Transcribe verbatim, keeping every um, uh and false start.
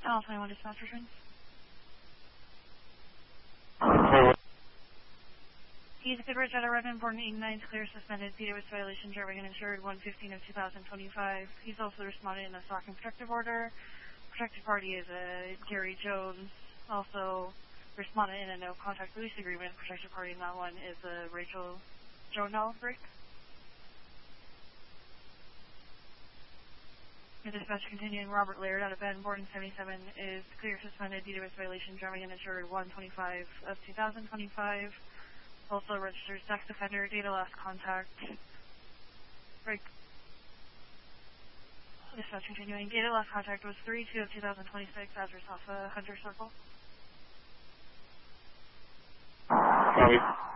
Channel twenty-one dispatch returns. He's a good Ridge out of Redmond, born in eighty-nine, clear, suspended, P D was violation, driving uninsured, one fifteen of two thousand twenty-five. He's also responded in a stalking protective order. Protective party is a Gary Jones, also responded in a no contact release agreement. Protective party in that one is a Rachel Jonell break. The dispatch continuing, Robert Laird out of Bend, born in seventy-seven, is clear, suspended, P D was violation, driving uninsured, one twenty-five of two thousand twenty-five. Also registered sex offender, data last contact. Break. Dispatch continuing. Data last contact was three two of two thousand twenty-six, address off a Hunter Circle. Copy.